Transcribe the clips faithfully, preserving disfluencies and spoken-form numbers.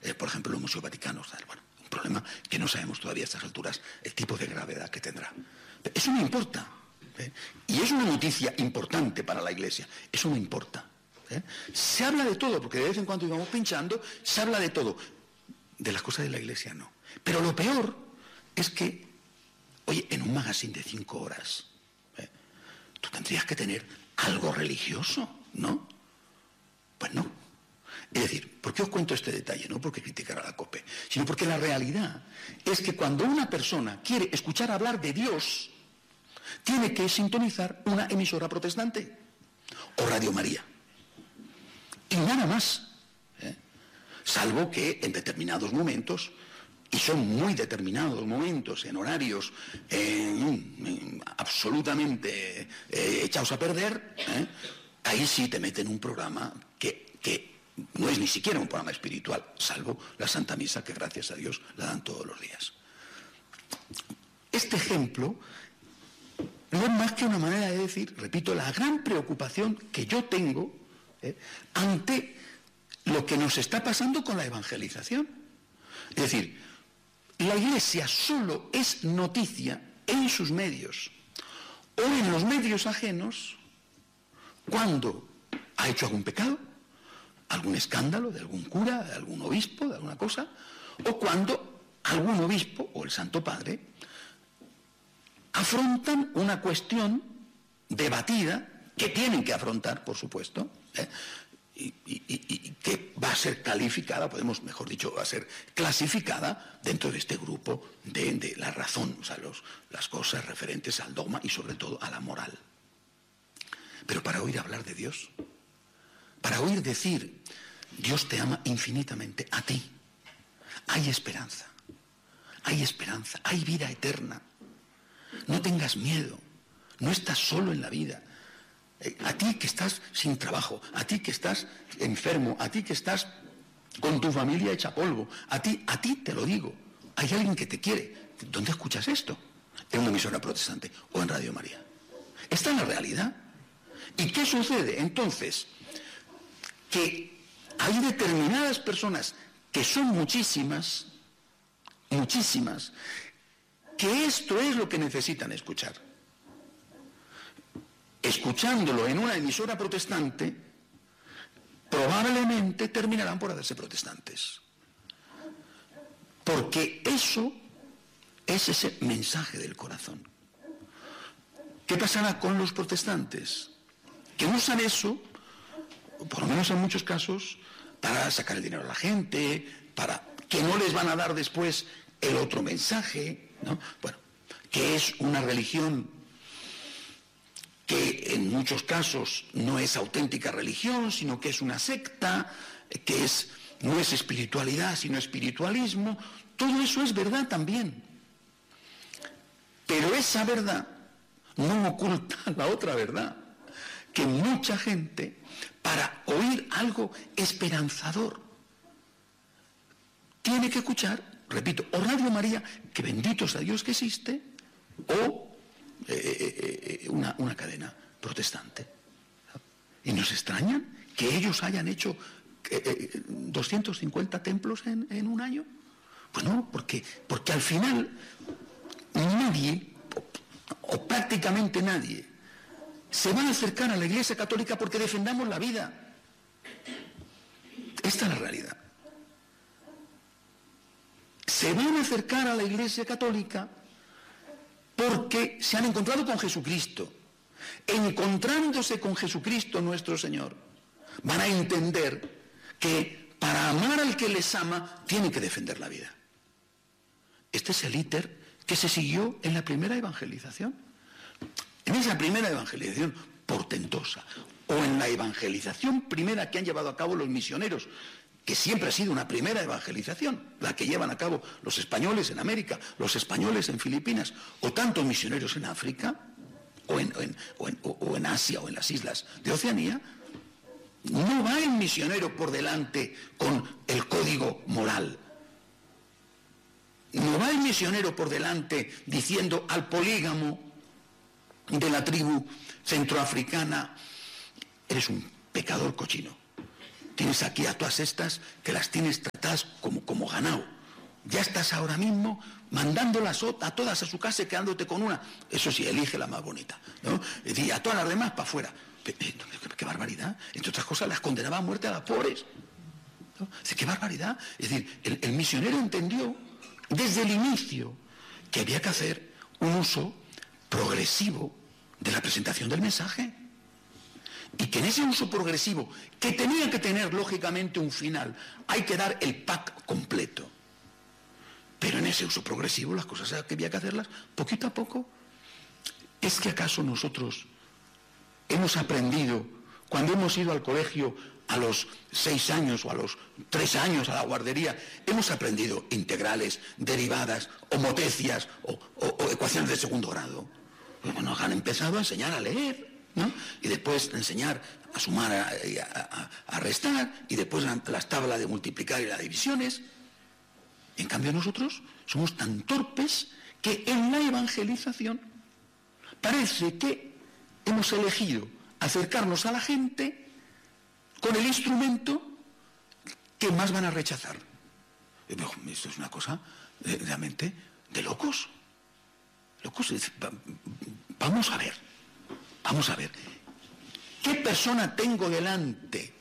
eh, por ejemplo, el Museo Vaticano. Bueno, un problema que no sabemos todavía a estas alturas el tipo de gravedad que tendrá. Eso no importa. ¿eh? Y es una noticia importante para la Iglesia. Eso no importa. ¿eh? Se habla de todo, porque de vez en cuando íbamos pinchando, se habla de todo. De las cosas de la Iglesia no. Pero lo peor es que, oye, en un magazine de cinco horas, ¿eh? tú tendrías que tener algo religioso, ¿no? Pues no. Es decir, ¿por qué os cuento este detalle? No porque criticar a la COPE, sino porque la realidad es que cuando una persona quiere escuchar hablar de Dios, tiene que sintonizar una emisora protestante o Radio María. Y nada más. ¿eh? Salvo que en determinados momentos, y son muy determinados momentos, en horarios eh, eh, absolutamente eh, echados a perder, ¿eh? ahí sí te meten un programa que, que no es ni siquiera un programa espiritual, salvo la Santa Misa, que gracias a Dios la dan todos los días. Este ejemplo no es más que una manera de decir, repito, la gran preocupación que yo tengo ¿eh? ante lo que nos está pasando con la evangelización. Es decir, la Iglesia solo es noticia en sus medios o en los medios ajenos cuando ha hecho algún pecado, algún escándalo de algún cura, de algún obispo, de alguna cosa, o cuando algún obispo o el Santo Padre afrontan una cuestión debatida, que tienen que afrontar, por supuesto, ¿eh? y, y, y que va a ser calificada, podemos, mejor dicho, va a ser clasificada dentro de este grupo de, de la razón, o sea, los, las cosas referentes al dogma y sobre todo a la moral. Pero para oír hablar de Dios, para oír decir, Dios te ama infinitamente, a ti, hay esperanza, hay esperanza, hay vida eterna. No tengas miedo, no estás solo en la vida. A ti que estás sin trabajo, a ti que estás enfermo, a ti que estás con tu familia hecha polvo, a ti, a ti te lo digo, hay alguien que te quiere. ¿Dónde escuchas esto? En una emisora protestante o en Radio María. Esta es la realidad. ¿Y qué sucede? Entonces, que hay determinadas personas, que son muchísimas, muchísimas, que esto es lo que necesitan escuchar. Escuchándolo en una emisora protestante, probablemente terminarán por hacerse protestantes. Porque eso es ese mensaje del corazón. ¿Qué pasará con los protestantes? Que usan eso, por lo menos en muchos casos, para sacar el dinero a la gente, para que no les van a dar después el otro mensaje, ¿no? Bueno, que es una religión que en muchos casos no es auténtica religión, sino que es una secta, que es, no es espiritualidad, sino espiritualismo. Todo eso es verdad también. Pero esa verdad no oculta la otra verdad, que mucha gente, para oír algo esperanzador, tiene que escuchar, repito, o Radio María, que bendito sea Dios que existe, o eh, eh, una, una cadena protestante. Y nos extraña que ellos hayan hecho eh, eh, doscientos cincuenta templos en, en un año. Pues no, porque, porque al final nadie, o, o prácticamente nadie, se van a acercar a la Iglesia Católica porque defendamos la vida. Esta es la realidad. Se van a acercar a la Iglesia Católica porque se han encontrado con Jesucristo. Encontrándose con Jesucristo nuestro Señor, van a entender que para amar al que les ama, tienen que defender la vida. Este es el íter que se siguió en la primera evangelización. En esa primera evangelización portentosa, o en la evangelización primera que han llevado a cabo los misioneros, que siempre ha sido una primera evangelización, la que llevan a cabo los españoles en América, los españoles en Filipinas, o tantos misioneros en África, o en, o en, o en, o en Asia, o en las islas de Oceanía. No va el misionero por delante con el código moral. No va el misionero por delante diciendo al polígamo de la tribu centroafricana: eres un pecador cochino, tienes aquí a todas estas que las tienes tratadas como, como ganado. Ya estás ahora mismo mandándolas a todas a su casa y quedándote con una. Eso sí, elige la más bonita, ¿no? Es decir, a todas las demás para afuera. ¿Qué, qué, qué barbaridad? Entre otras cosas, las condenaba a muerte a las pobres, ¿no? Es decir, qué barbaridad. Es decir, el, el misionero entendió desde el inicio que había que hacer un uso progresivo de la presentación del mensaje. Y que en ese uso progresivo, que tenía que tener lógicamente un final, hay que dar el pack completo. Pero en ese uso progresivo las cosas que había que hacerlas poquito a poco. ¿Es que acaso nosotros hemos aprendido, cuando hemos ido al colegio a los seis años o a los tres años a la guardería, hemos aprendido integrales, derivadas, homotecias o, o, o ecuaciones de segundo grado? Bueno, nos han empezado a enseñar a leer, ¿no? Y después enseñar a sumar, a, a, a restar, y después las tablas de multiplicar y las divisiones. En cambio nosotros somos tan torpes que en la evangelización parece que hemos elegido acercarnos a la gente con el instrumento que más van a rechazar. Esto es una cosa realmente de locos. Locos. Vamos a ver, vamos a ver. ¿Qué persona tengo delante?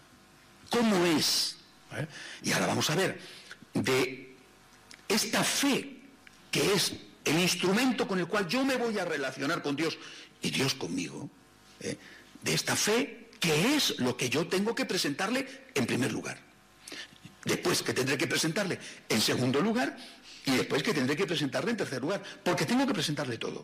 ¿Cómo es? ¿Eh? Y ahora vamos a ver de esta fe que es el instrumento con el cual yo me voy a relacionar con Dios y Dios conmigo, ¿eh? De esta fe que es lo que yo tengo que presentarle en primer lugar, después que tendré que presentarle en segundo lugar y después que tendré que presentarle en tercer lugar, porque tengo que presentarle todo.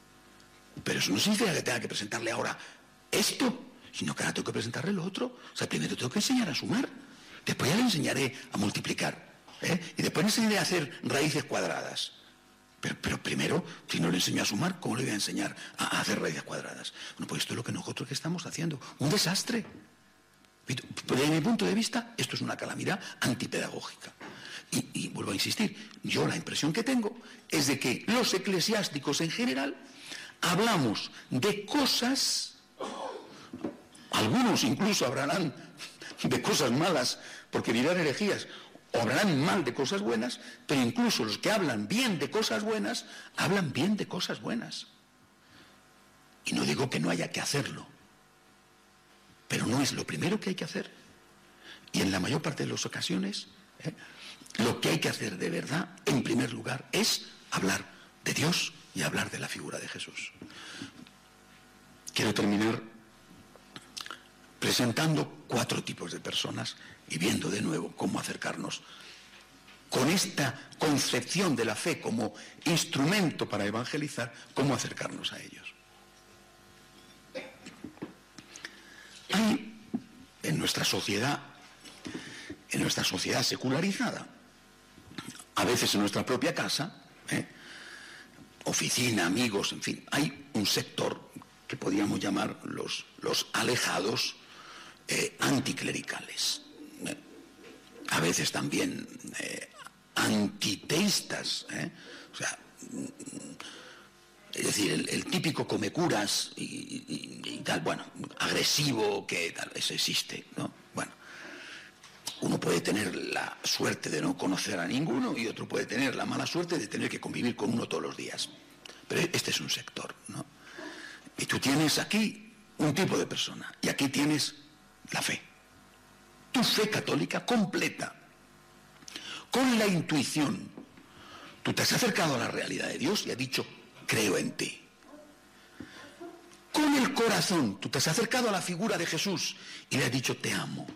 Pero eso no significa que tenga que presentarle ahora esto, sino que ahora tengo que presentarle lo otro. O sea, primero tengo que enseñar a sumar, después ya le enseñaré a multiplicar, ¿eh? Y después le enseñaré a hacer raíces cuadradas. Pero, pero primero, si no le enseño a sumar, ¿cómo le voy a enseñar a, a hacer raíces cuadradas? Bueno, pues esto es lo que nosotros que estamos haciendo, un desastre. Desde mi punto de vista, esto es una calamidad antipedagógica. Y, y vuelvo a insistir, yo la impresión que tengo es de que los eclesiásticos en general hablamos de cosas, algunos incluso hablarán de cosas malas porque dirán herejías, o hablarán mal de cosas buenas, pero incluso los que hablan bien de cosas buenas, hablan bien de cosas buenas. Y no digo que no haya que hacerlo, pero no es lo primero que hay que hacer. Y en la mayor parte de las ocasiones, ¿eh? lo que hay que hacer de verdad, en primer lugar, es hablar de Dios y hablar de la figura de Jesús. Quiero terminar presentando cuatro tipos de personas y viendo de nuevo cómo acercarnos con esta concepción de la fe como instrumento para evangelizar, cómo acercarnos a ellos. Hay en nuestra sociedad, en nuestra sociedad secularizada, a veces en nuestra propia casa, ¿eh? oficina, amigos, en fin, hay un sector que podríamos llamar los, los alejados eh, anticlericales. Eh, a veces también eh, antiteístas, ¿eh? O sea, es decir, el, el típico comecuras y, y, y tal, bueno, agresivo, que tal, eso existe, ¿no? Bueno, uno puede tener la suerte de no conocer a ninguno y otro puede tener la mala suerte de tener que convivir con uno todos los días. Pero este es un sector, ¿no? Y tú tienes aquí un tipo de persona y aquí tienes la fe. Tu fe católica completa, con la intuición. Tú te has acercado a la realidad de Dios y has dicho, creo en ti. Con el corazón, tú te has acercado a la figura de Jesús y le has dicho, te amo.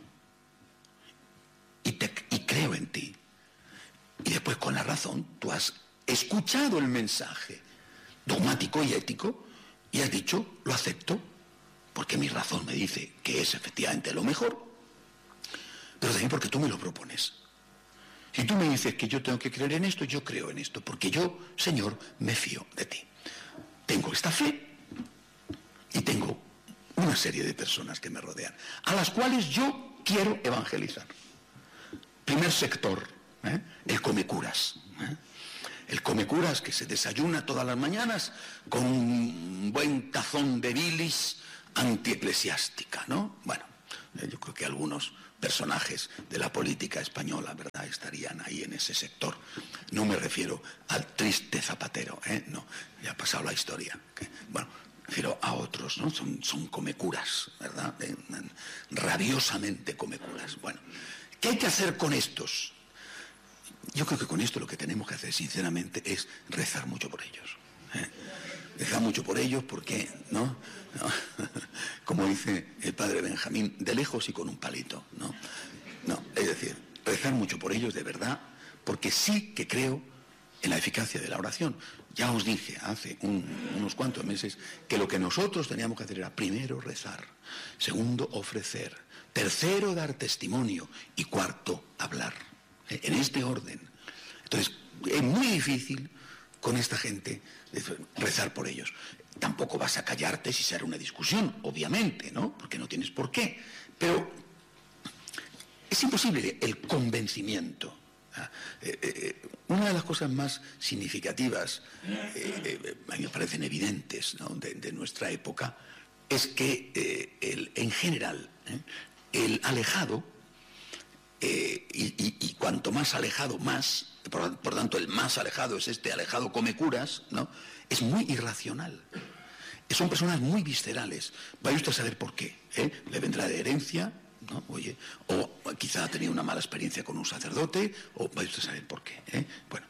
Y, te, y creo en ti. Y después con la razón, tú has escuchado el mensaje dogmático y ético y has dicho, lo acepto, porque mi razón me dice que es efectivamente lo mejor, pero también porque tú me lo propones. Si tú me dices que yo tengo que creer en esto, yo creo en esto, porque yo, Señor, me fío de ti. Tengo esta fe y tengo una serie de personas que me rodean, a las cuales yo quiero evangelizar. Primer sector, ¿eh? el comecuras. ¿eh? El comecuras que se desayuna todas las mañanas con un buen tazón de bilis antieclesiástica, ¿no? Bueno, Eh, yo creo que algunos personajes de la política española, ¿verdad?, estarían ahí en ese sector. No me refiero al triste Zapatero, ¿eh? No, ya ha pasado la historia. ¿Okay? Bueno, me refiero a otros, ¿no? Son, son comecuras, ¿verdad? Eh, rabiosamente comecuras. Bueno, ¿qué hay que hacer con estos? Yo creo que con esto lo que tenemos que hacer, sinceramente, es rezar mucho por ellos. ¿eh? Rezar mucho por ellos porque, ¿no? ¿no? Como dice el padre Benjamín, de lejos y con un palito, ¿no? No, es decir, rezar mucho por ellos de verdad, porque sí que creo en la eficacia de la oración. Ya os dije hace un, unos cuantos meses que lo que nosotros teníamos que hacer era primero rezar, segundo ofrecer, tercero dar testimonio y cuarto hablar. En este orden. Entonces, es muy difícil con esta gente rezar por ellos. Tampoco vas a callarte si será una discusión, obviamente, ¿no? Porque no tienes por qué. Pero es imposible el convencimiento. Eh, eh, una de las cosas más significativas, eh, eh, a mí me parecen evidentes, ¿no?, de, de nuestra época, es que eh, el, en general eh, el alejado, Eh, y, y, y cuanto más alejado, más, por, por tanto el más alejado es este alejado come curas, ¿no?, es muy irracional. Son personas muy viscerales. Vaya usted a saber por qué. ¿eh? Le vendrá de herencia, ¿no? Oye, o quizá ha tenido una mala experiencia con un sacerdote, o vaya usted a saber por qué. ¿eh? Bueno,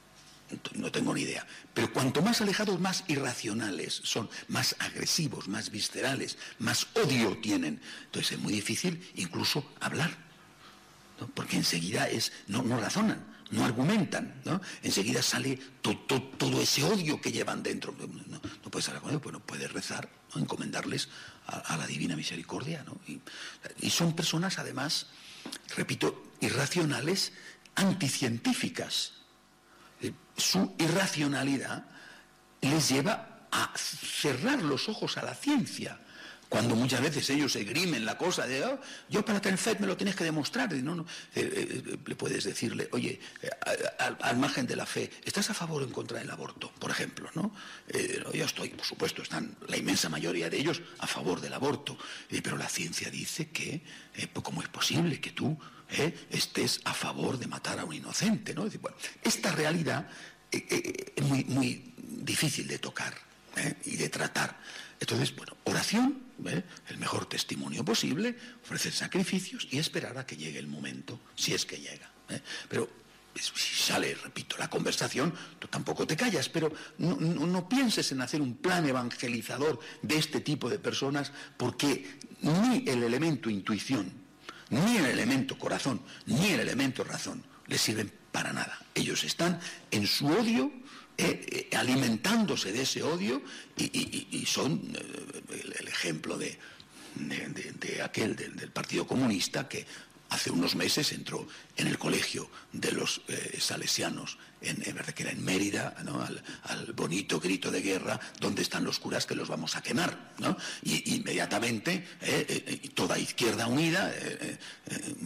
no tengo ni idea. Pero cuanto más alejados, más irracionales son, más agresivos, más viscerales, más odio tienen. Entonces es muy difícil incluso hablar. ¿no? Porque enseguida es, no, no razonan, no argumentan, ¿no? Enseguida sale to, to, todo ese odio que llevan dentro. No, no puedes hablar con ellos, bueno, puedes rezar, ¿no?, encomendarles a, a la divina misericordia, ¿no? Y, y son personas, además, repito, irracionales, anticientíficas. Eh, su irracionalidad les lleva a cerrar los ojos a la ciencia. Cuando muchas veces ellos esgrimen la cosa de, oh, yo para tener fe me lo tienes que demostrar. Y no, no, eh, eh, le puedes decirle, oye, eh, al, al margen de la fe, ¿estás a favor o en contra del aborto? Por ejemplo, ¿no? Eh, yo estoy, por supuesto, están la inmensa mayoría de ellos a favor del aborto. Eh, pero la ciencia dice que, eh, pues, ¿cómo es posible que tú eh, estés a favor de matar a un inocente? ¿no? Es decir, bueno, esta realidad eh, eh, es muy, muy difícil de tocar eh, y de tratar. Entonces, bueno, oración, ¿eh? el mejor testimonio posible, ofrecer sacrificios y esperar a que llegue el momento, si es que llega. ¿eh? Pero si sale, repito, la conversación, tú tampoco te callas, pero no, no, no pienses en hacer un plan evangelizador de este tipo de personas, porque ni el elemento intuición, ni el elemento corazón, ni el elemento razón les sirven para nada. Ellos están en su odio, Eh, eh, alimentándose de ese odio y, y, y son eh, el, el ejemplo de, de, de, de aquel del, del Partido Comunista que hace unos meses entró en el colegio de los eh, salesianos, en, en verdad que era en Mérida, ¿no? al, al bonito grito de guerra, ¿dónde están los curas que los vamos a quemar? ¿no? Y inmediatamente eh, eh, toda izquierda unida, eh, eh,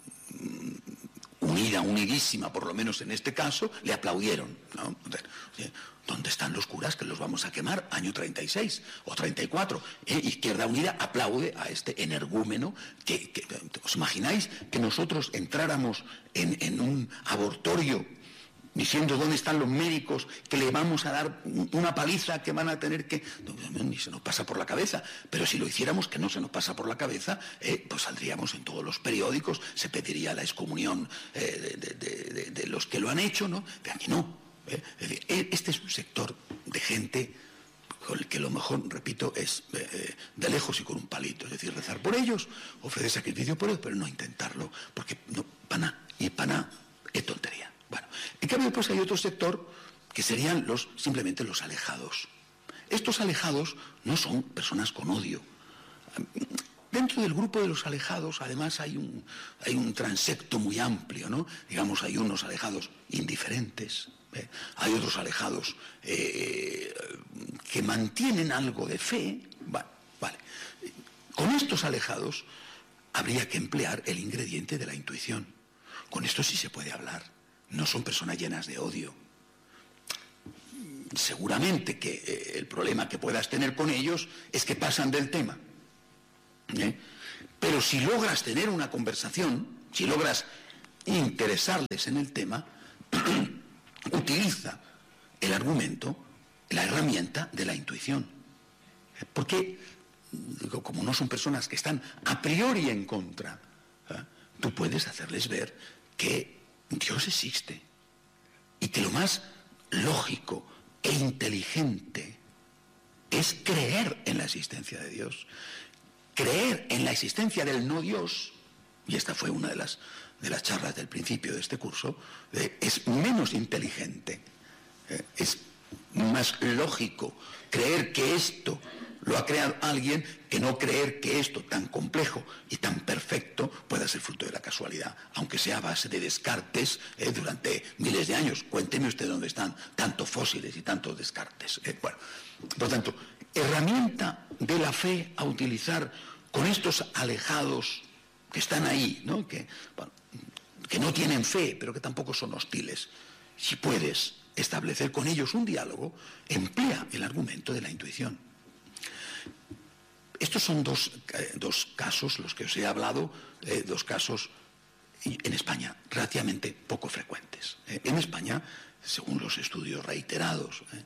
unida, unidísima, por lo menos en este caso, le aplaudieron, ¿no? ¿Dónde están los curas que los vamos a quemar? Año treinta y seis o treinta y cuatro. ¿Eh? Izquierda Unida aplaude a este energúmeno. Que, que, ¿os imagináis que nosotros entráramos en, en un abortorio diciendo dónde están los médicos que le vamos a dar una paliza que van a tener que... No, ni se nos pasa por la cabeza, pero si lo hiciéramos, que no se nos pasa por la cabeza, eh, pues saldríamos en todos los periódicos, se pediría la excomunión eh, de, de, de, de los que lo han hecho, ¿no? Pero aquí no. Eh. Es decir, este es un sector de gente con el que lo mejor, repito, es eh, de lejos y con un palito, es decir, rezar por ellos, ofrecer sacrificio por ellos, pero no intentarlo, porque no, pana y pana es tontería. Bueno, en cambio pues hay otro sector que serían los simplemente los alejados. Estos alejados no son personas con odio. Dentro del grupo de los alejados, además, hay un, hay un transecto muy amplio, ¿no? Digamos, hay unos alejados indiferentes, ¿eh? Hay otros alejados eh, que mantienen algo de fe. Vale, vale. Con estos alejados habría que emplear el ingrediente de la intuición. Con esto sí se puede hablar. No son personas llenas de odio. Seguramente que eh, el problema que puedas tener con ellos es que pasan del tema. ¿Eh? Pero si logras tener una conversación, si logras interesarles en el tema, utiliza el argumento, la herramienta de la intuición. Porque, como no son personas que están a priori en contra, ¿eh? tú puedes hacerles ver que Dios existe y que lo más lógico e inteligente es creer en la existencia de Dios, creer en la existencia del no Dios, y esta fue una de las, de las charlas del principio de este curso, eh, es menos inteligente, eh, es más lógico creer que esto lo ha creado alguien que no creer que esto tan complejo y tan perfecto pueda ser fruto de la casualidad, aunque sea a base de descartes eh, durante miles de años. Cuénteme usted dónde están tantos fósiles y tantos descartes. Eh, bueno, por tanto, herramienta de la fe a utilizar con estos alejados que están ahí, ¿no? Que, bueno, que no tienen fe, pero que tampoco son hostiles. Si puedes establecer con ellos un diálogo, emplea el argumento de la intuición. Estos son dos, eh, dos casos, los que os he hablado, eh, dos casos en España relativamente poco frecuentes. Eh, en España, según los estudios reiterados, eh,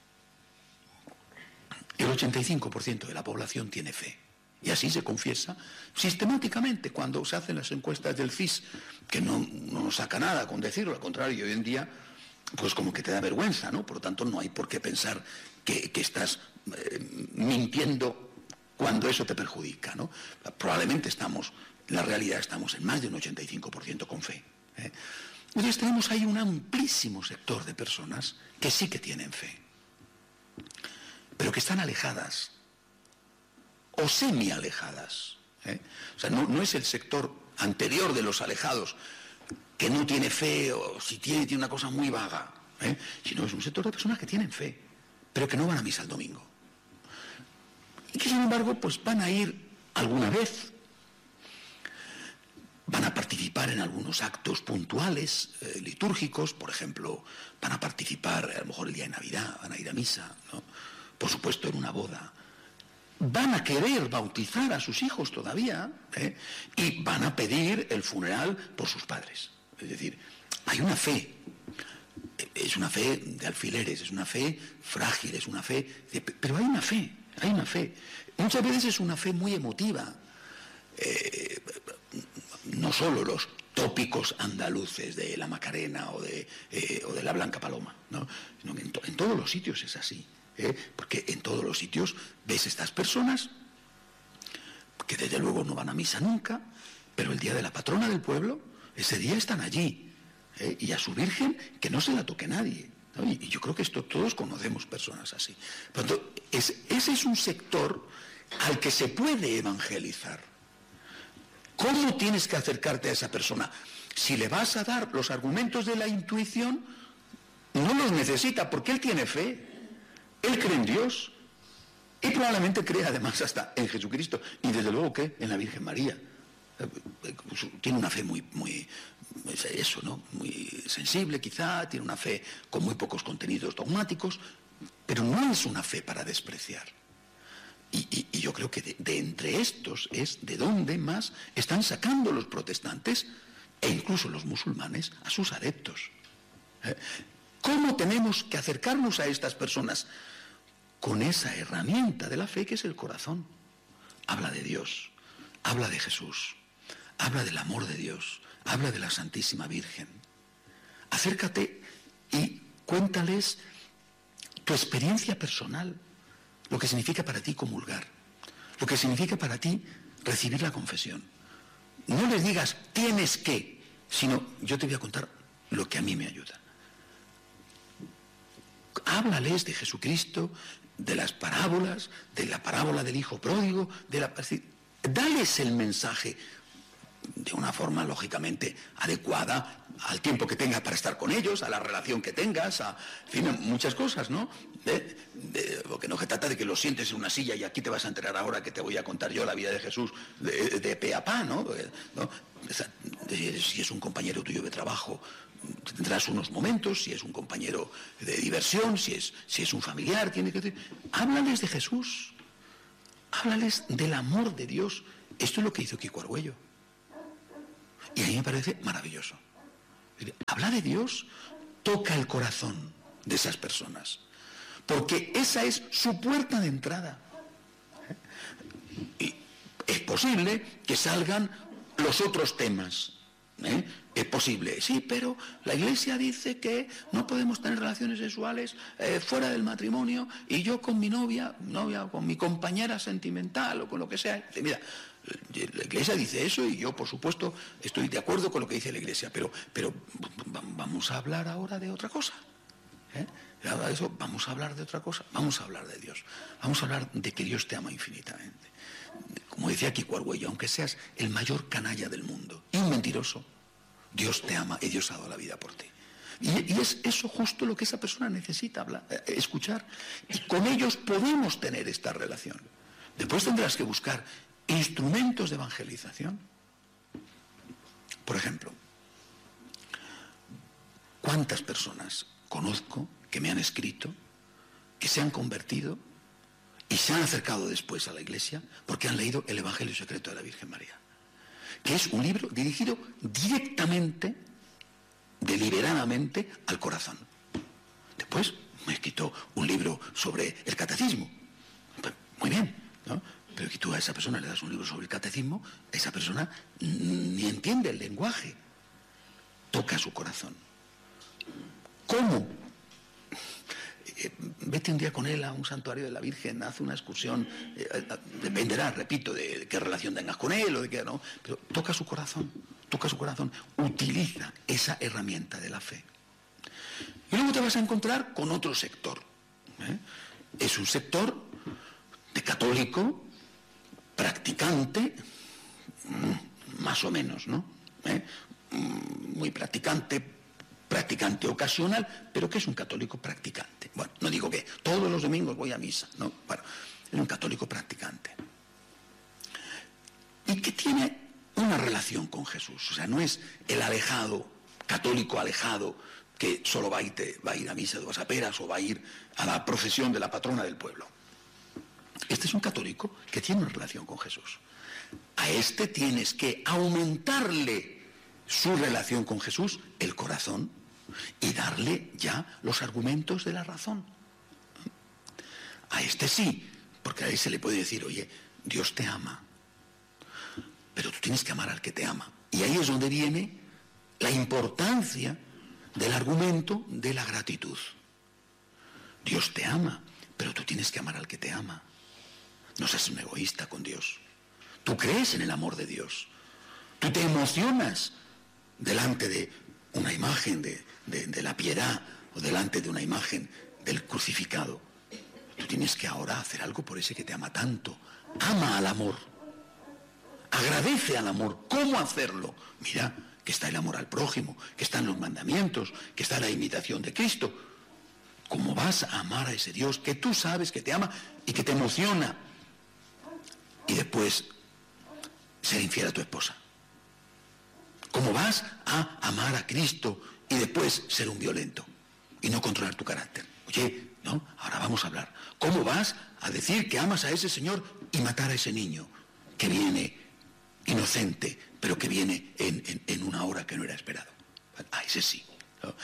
el ochenta y cinco por ciento de la población tiene fe. Y así se confiesa sistemáticamente cuando se hacen las encuestas del C I S, que no, no saca nada con decirlo, al contrario, hoy en día, pues como que te da vergüenza, ¿no? Por lo tanto, no hay por qué pensar que, que estás eh, mintiendo cuando eso te perjudica, ¿no? Probablemente estamos, en la realidad estamos en más de un ochenta y cinco por ciento con fe. ¿eh? Entonces tenemos ahí un amplísimo sector de personas que sí que tienen fe, pero que están alejadas o semi-alejadas. ¿eh? O sea, no, no es el sector anterior de los alejados que no tiene fe o si tiene, tiene una cosa muy vaga, ¿eh? sino es un sector de personas que tienen fe, pero que no van a misa el domingo. Y que, sin embargo, pues van a ir alguna vez, van a participar en algunos actos puntuales, eh, litúrgicos, por ejemplo, van a participar a lo mejor el día de Navidad, van a ir a misa, ¿no? Por supuesto en una boda. Van a querer bautizar a sus hijos todavía, ¿eh? y van a pedir el funeral por sus padres. Es decir, hay una fe, es una fe de alfileres, es una fe frágil, es una fe, de, pero hay una fe. Hay una fe. Muchas veces es una fe muy emotiva. Eh, no solo los tópicos andaluces de la Macarena o de, eh, o de la Blanca Paloma, ¿no? Sino que en, to, en todos los sitios es así. ¿eh? Porque en todos los sitios ves estas personas que desde luego no van a misa nunca, pero el día de la patrona del pueblo, ese día están allí. ¿eh? Y a su Virgen que no se la toque nadie. ¿no? Y yo creo que esto todos conocemos personas así. Por lo tanto, es, ese es un sector al que se puede evangelizar. ¿Cómo tienes que acercarte a esa persona? Si le vas a dar los argumentos de la intuición, no los necesita porque él tiene fe. Él cree en Dios. Y probablemente cree además hasta en Jesucristo. Y desde luego que en la Virgen María. Tiene una fe muy, muy, eso, ¿no? Muy sensible quizá, tiene una fe con muy pocos contenidos dogmáticos, pero no es una fe para despreciar. Y, y, y yo creo que de, de entre estos es de donde más están sacando los protestantes e incluso los musulmanes a sus adeptos. ¿Eh? ¿Cómo tenemos que acercarnos a estas personas? Con esa herramienta de la fe que es el corazón. Habla de Dios, habla de Jesús, habla del amor de Dios, habla de la Santísima Virgen. Acércate y cuéntales tu experiencia personal, lo que significa para ti comulgar, lo que significa para ti recibir la confesión. No les digas, tienes que, sino yo te voy a contar lo que a mí me ayuda. Háblales de Jesucristo, de las parábolas, de la parábola del hijo pródigo, de la... Dales el mensaje de una forma lógicamente adecuada al tiempo que tengas para estar con ellos, a la relación que tengas, a en fin, muchas cosas, ¿no? De, de, porque no se trata de que lo sientes en una silla y aquí te vas a enterar ahora que te voy a contar yo la vida de Jesús de, de pe a pa, ¿no? ¿no? Si es un compañero tuyo de trabajo, tendrás unos momentos, si es un compañero de diversión, si es, si es un familiar, tiene que decir, háblales de Jesús, háblales del amor de Dios Esto es lo que hizo Kiko Argüello. Y a mí me parece maravilloso. Hablar de Dios toca el corazón de esas personas, porque esa es su puerta de entrada. Y es posible que salgan los otros temas, ¿eh? Es posible, sí, pero la Iglesia dice que no podemos tener relaciones sexuales eh, fuera del matrimonio, y yo con mi novia, novia, con mi compañera sentimental o con lo que sea. Dice, mira, la Iglesia dice eso y yo, por supuesto, estoy de acuerdo con lo que dice la Iglesia, pero, pero vamos a hablar ahora de otra cosa. ¿eh? Ahora de eso, vamos a hablar de otra cosa, vamos a hablar de Dios, vamos a hablar de que Dios te ama infinitamente. Como decía Kiko Argüello, aunque seas el mayor canalla del mundo y un mentiroso, Dios te ama y Dios ha dado la vida por ti. Y, y es eso justo lo que esa persona necesita hablar, eh, escuchar. Y con ellos podemos tener esta relación. Después tendrás que buscar instrumentos de evangelización. Por ejemplo, ¿cuántas personas conozco que me han escrito, que se han convertido y se han acercado después a la Iglesia porque han leído el Evangelio secreto de la Virgen María? Que es un libro dirigido directamente, deliberadamente, al corazón. Después me escrito un libro sobre el catecismo. Pues, muy bien, ¿no? Pero que tú a esa persona le das un libro sobre el catecismo, esa persona ni entiende el lenguaje. Toca su corazón. ¿Cómo? Eh, vete un día con él a un santuario de la Virgen, haz una excursión, eh, dependerá, repito, de, de qué relación tengas con él o de qué, ¿no? Pero toca su corazón, toca su corazón, utiliza esa herramienta de la fe. Y luego te vas a encontrar con otro sector. ¿eh? Es un sector de católico, practicante, más o menos, ¿no? ¿Eh? Muy practicante, practicante ocasional, pero que es un católico practicante. Bueno, no digo que todos los domingos voy a misa, no, bueno, es un católico practicante. Y que tiene una relación con Jesús, o sea, no es el alejado, católico alejado, que solo va a, irte, va a ir a misa de Vasaperas o va a ir a la procesión de la patrona del pueblo. Este es un católico que tiene una relación con Jesús. A este tienes que aumentarle su relación con Jesús, el corazón, y darle ya los argumentos de la razón. A este sí, porque a él se le puede decir, oye, Dios te ama, pero tú tienes que amar al que te ama. Y ahí es donde viene la importancia del argumento de la gratitud. Dios te ama, pero tú tienes que amar al que te ama. No seas un egoísta con Dios. Tú crees en el amor de Dios. Tú te emocionas delante de una imagen de, de, de la piedad o delante de una imagen del crucificado. Tú tienes que ahora hacer algo por ese que te ama tanto. Ama al amor. Agradece al amor. ¿Cómo hacerlo? Mira, que está el amor al prójimo, que están los mandamientos, que está la imitación de Cristo. ¿Cómo vas a amar a ese Dios que tú sabes que te ama y que te emociona? Y después ser infiel a tu esposa. ¿Cómo vas a amar a Cristo y después ser un violento y no controlar tu carácter? Oye, ¿no? Ahora vamos a hablar. ¿Cómo vas a decir que amas a ese señor y matar a ese niño que viene inocente, pero que viene en, en, en una hora que no era esperado? Ah, ese sí, ¿no?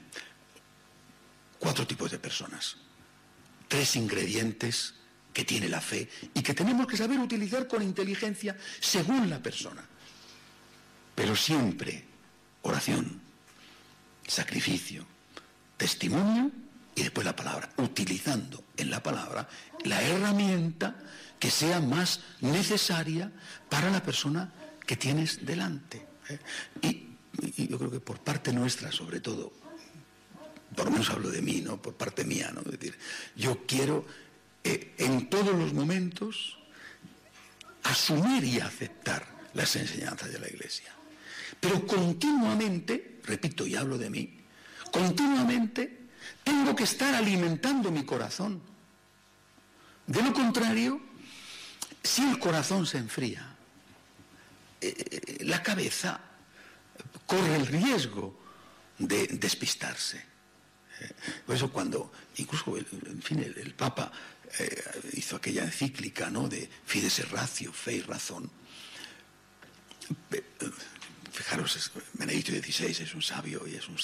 Cuatro tipos de personas. Tres ingredientes que tiene la fe y que tenemos que saber utilizar con inteligencia según la persona. Pero siempre oración, sacrificio, testimonio y después la palabra, utilizando en la palabra la herramienta que sea más necesaria para la persona que tienes delante. ¿eh? Y, y yo creo que por parte nuestra, sobre todo, por lo menos hablo de mí, ¿no? Por parte mía, ¿no? Es decir, yo quiero eh, en todos los momentos asumir y aceptar las enseñanzas de la Iglesia. Pero continuamente, repito y hablo de mí, continuamente tengo que estar alimentando mi corazón. De lo contrario, si el corazón se enfría, eh, la cabeza corre el riesgo de despistarse. Eh, por eso cuando, incluso, el, en fin, el, el Papa eh, hizo aquella encíclica, ¿no?, de Fides et Ratio, fe y razón, Fijaros, Benedicto dieciséis es un sabio y es un